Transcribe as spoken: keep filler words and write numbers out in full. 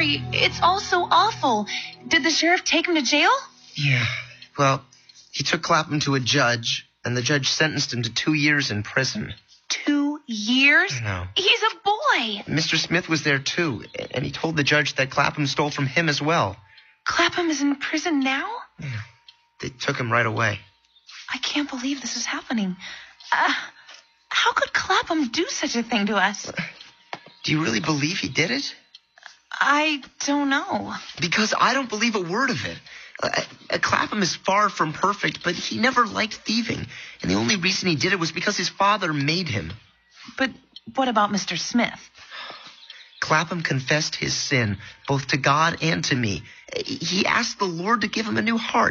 sorry. It's all so awful. Did the sheriff take him to jail? Yeah. Well, he took Clapham to a judge, and the judge sentenced him to two years in prison. Two years? I know. He's a boy. Mister Smith was there, too, and he told the judge that Clapham stole from him as well. Clapham is in prison now? Yeah. They took him right away. I can't believe this is happening. Uh, how could Clapham do such a thing to us? Do you really believe he did it? I don't know. Because I don't believe a word of it. Uh, uh, Clapham is far from perfect, but he never liked thieving. And the only reason he did it was because his father made him. But what about Mister Smith? Clapham confessed his sin, both to God and to me. He asked the Lord to give him a new heart.